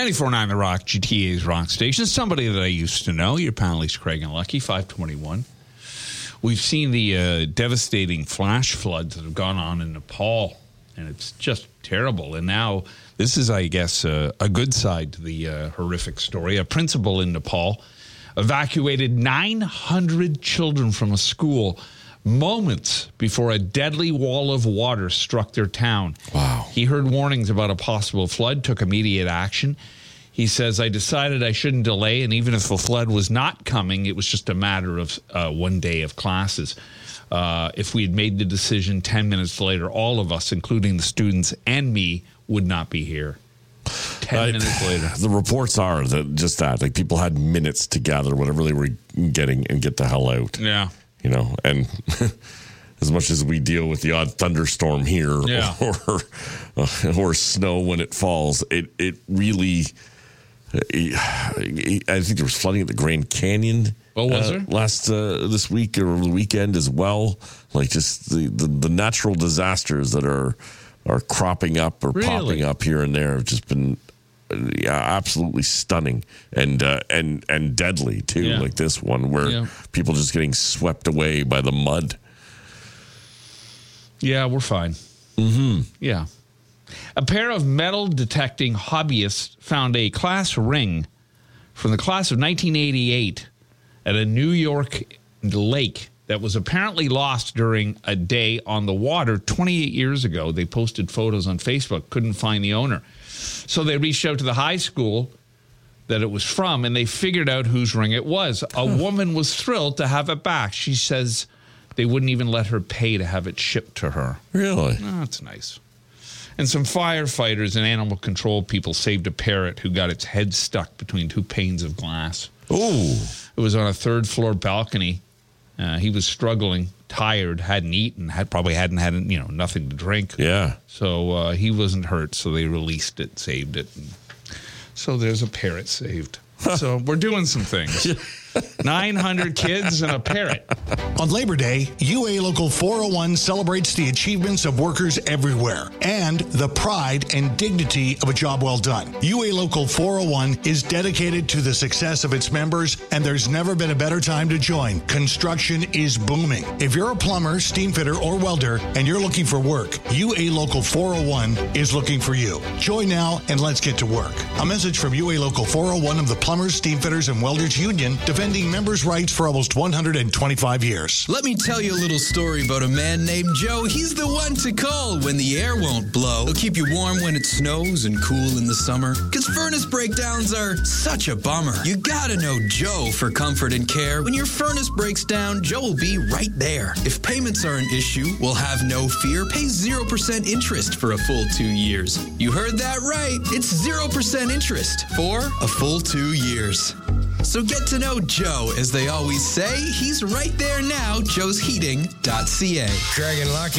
94.9 The Rock, GTA's Rock Station. Somebody that I used to know. Your pal, Craig and Lucky, 521. We've seen the devastating flash floods that have gone on in Nepal, and it's just terrible. And now this is, I guess, a good side to the horrific story. A principal in Nepal evacuated 900 children from a school moments before a deadly wall of water struck their town. Wow. He heard warnings about a possible flood, took immediate action. He says, I decided I shouldn't delay, and even if the flood was not coming, it was just a matter of 1 day of classes. If we had made the decision 10 minutes later, all of us, including the students and me, would not be here. 10 minutes later. The reports are that like people had minutes to gather whatever they were getting and get the hell out. Yeah. You know, and as much as we deal with the odd thunderstorm here or snow when it falls, it really, I think there was flooding at the Grand Canyon. Oh, was there? This week or the weekend as well. Like just the natural disasters that are cropping up or popping up here and there have just been absolutely stunning and deadly too, like this one where people just getting swept away by the mud. Yeah, we're fine. Mm-hmm. Yeah. A pair of metal detecting hobbyists found a class ring from the class of 1988 at a New York lake that was apparently lost during a day on the water 28 years ago. They posted photos on Facebook, couldn't find the owner. So they reached out to the high school that it was from, and they figured out whose ring it was. A woman was thrilled to have it back. She says they wouldn't even let her pay to have it shipped to her. Really? Oh, that's nice. And some firefighters and animal control people saved a parrot who got its head stuck between two panes of glass. Oh. It was on a third-floor balcony. He was struggling, tired, hadn't eaten, probably hadn't had nothing to drink. Yeah. So he wasn't hurt, so they released it, saved it. And so there's a parrot saved. So we're doing some things. 900 kids and a parrot. On Labor Day, UA Local 401 celebrates the achievements of workers everywhere and the pride and dignity of a job well done. UA Local 401 is dedicated to the success of its members, and there's never been a better time to join. Construction is booming. If you're a plumber, steam fitter, or welder, and you're looking for work, UA Local 401 is looking for you. Join now and let's get to work. A message from UA Local 401 of the Plumbers, Steam Fitters, and Welders Union, defending members' rights for almost 125 years. Let me tell you a little story about a man named Joe. He's the one to call when the air won't blow. He'll keep you warm when it snows and cool in the summer. Because furnace breakdowns are such a bummer. You gotta know Joe for comfort and care. When your furnace breaks down, Joe will be right there. If payments are an issue, we'll have no fear. Pay 0% interest for a full 2 years. You heard that right. It's 0% interest for a full 2 years. So get to know Joe. As they always say, he's right there now, joesheating.ca. Craig and Lucky.